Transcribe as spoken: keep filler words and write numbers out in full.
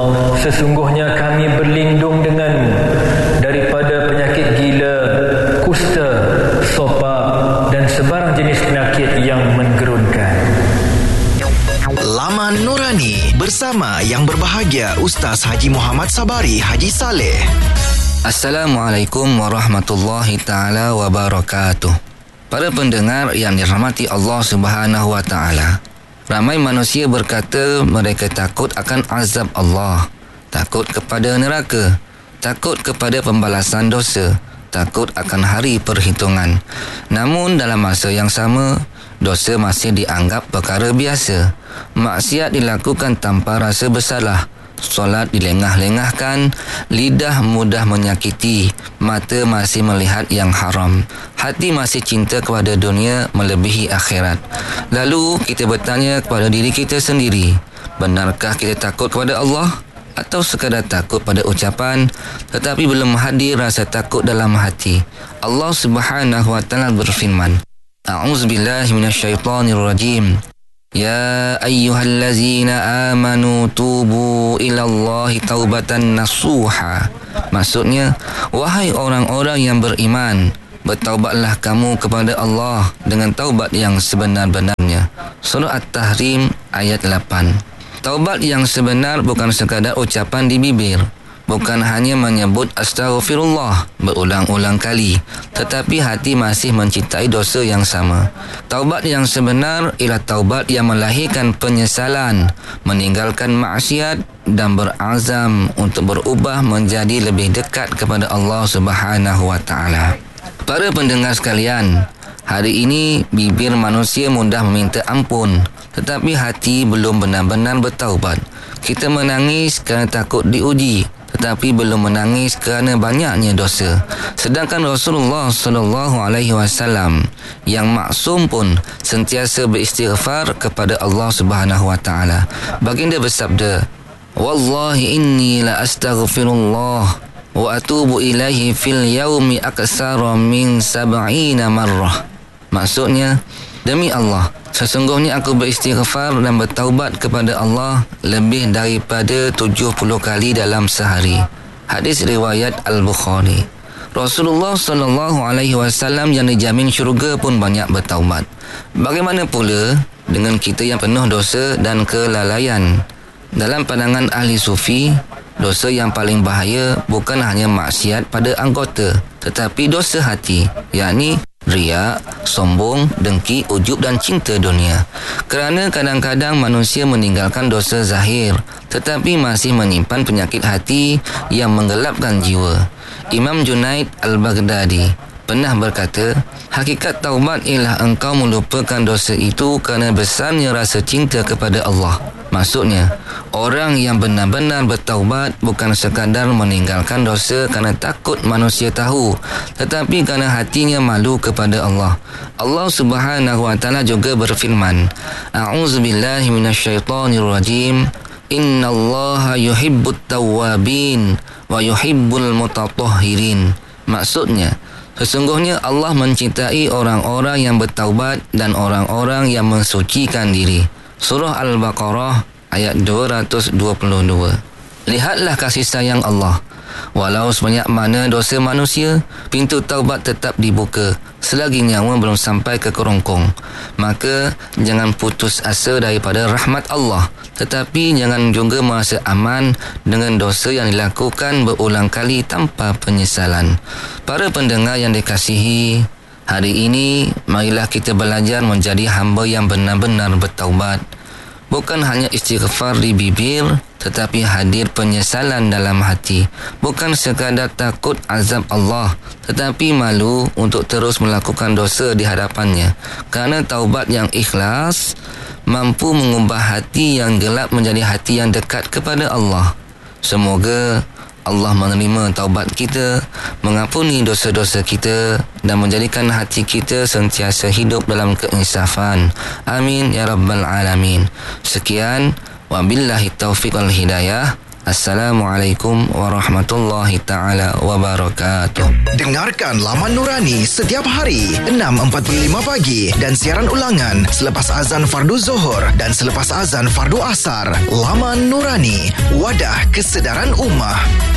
Sesungguhnya kami berlindung denganmu daripada penyakit gila, kusta, sopak dan sebarang jenis penyakit yang menggerunkan. Laman Nurani bersama yang berbahagia Ustaz Haji Muhammad Sabari Haji Saleh. Assalamualaikum warahmatullahi taala wabarakatuh. Para pendengar yang dirahmati Allah Subhanahu wa taala, ramai manusia berkata mereka takut akan azab Allah, takut kepada neraka, takut kepada pembalasan dosa, takut akan hari perhitungan. Namun dalam masa yang sama, dosa masih dianggap perkara biasa. Maksiat dilakukan tanpa rasa bersalah. Solat dilengah-lengahkan, lidah mudah menyakiti, mata masih melihat yang haram, hati masih cinta kepada dunia melebihi akhirat. Lalu kita bertanya kepada diri kita sendiri, benarkah kita takut kepada Allah? Atau sekadar takut pada ucapan tetapi belum hadir rasa takut dalam hati? Allah Subhanahu wa taala berfirman, A'udzubillahi minasyaitonirrajim. Ya ayyuhallazina amanu tubu ilallahi taubatan nasuha. Maksudnya, wahai orang-orang yang beriman, bertaubatlah kamu kepada Allah dengan taubat yang sebenar-benarnya. Surah At-Tahrim ayat lapan. Taubat yang sebenar bukan sekadar ucapan di bibir, bukan hanya menyebut astaghfirullah berulang-ulang kali, tetapi hati masih mencintai dosa yang sama. Taubat yang sebenar ialah taubat yang melahirkan penyesalan, meninggalkan maksiat dan berazam untuk berubah menjadi lebih dekat kepada Allah Subhanahu wa taala. Para pendengar sekalian, hari ini bibir manusia mudah meminta ampun, tetapi hati belum benar-benar bertaubat. Kita menangis kerana takut diuji, tetapi belum menangis kerana banyaknya dosa. Sedangkan Rasulullah sallallahu alaihi wasallam yang maksum pun sentiasa beristighfar kepada Allah Subhanahu wa taala. Baginda bersabda, "Wallahi inni la astaghfirullah wa atubu ilaihi fil yaumi aksara min sab'ina marrah." Maksudnya, demi Allah, sesungguhnya aku beristighfar dan bertaubat kepada Allah lebih daripada tujuh puluh kali dalam sehari. Hadis riwayat Al-Bukhari. Rasulullah sallallahu alaihi wasallam yang dijamin syurga pun banyak bertaubat. Bagaimana pula dengan kita yang penuh dosa dan kelalaian? Dalam pandangan ahli sufi, dosa yang paling bahaya bukan hanya maksiat pada anggota, tetapi dosa hati, yakni riak, sombong, dengki, ujub dan cinta dunia. Kerana kadang-kadang manusia meninggalkan dosa zahir tetapi masih menyimpan penyakit hati yang menggelapkan jiwa. Imam Junaid Al-Baghdadi pernah berkata, hakikat taubat ialah engkau melupakan dosa itu kerana besarnya rasa cinta kepada Allah. Maksudnya, orang yang benar-benar bertaubat bukan sekadar meninggalkan dosa kerana takut manusia tahu, tetapi kerana hatinya malu kepada Allah. Allah Subhanahu wa taala juga berfirman, A'udzubillahi minasyaitonirrajim. Innallaha yuhibbut tawwabin wa yuhibbul mutatahhirin. Maksudnya, sesungguhnya Allah mencintai orang-orang yang bertaubat dan orang-orang yang mensucikan diri. Surah Al-Baqarah ayat dua ratus dua puluh dua. Lihatlah kasih sayang Allah. Walau sebanyak mana dosa manusia, pintu taubat tetap dibuka selagi nyawa belum sampai ke kerongkong. Maka jangan putus asa daripada rahmat Allah, tetapi jangan juga merasa aman dengan dosa yang dilakukan berulang kali tanpa penyesalan. Para pendengar yang dikasihi, hari ini marilah kita belajar menjadi hamba yang benar-benar bertaubat. Bukan hanya istighfar di bibir, tetapi hadir penyesalan dalam hati. Bukan sekadar takut azab Allah, tetapi malu untuk terus melakukan dosa di hadapannya. Kerana taubat yang ikhlas mampu mengubah hati yang gelap menjadi hati yang dekat kepada Allah. Semoga Allah menerima taubat kita, mengampuni dosa-dosa kita dan menjadikan hati kita sentiasa hidup dalam keinsafan. Amin ya rabbal alamin. Sekian, wabillahi taufiq wal hidayah. Assalamualaikum warahmatullahi ta'ala wabarakatuh. Dengarkan Laman Nurani setiap hari enam empat puluh lima pagi dan siaran ulangan selepas azan fardu Zuhur dan selepas azan fardu Asar. Laman Nurani, wadah kesedaran ummah.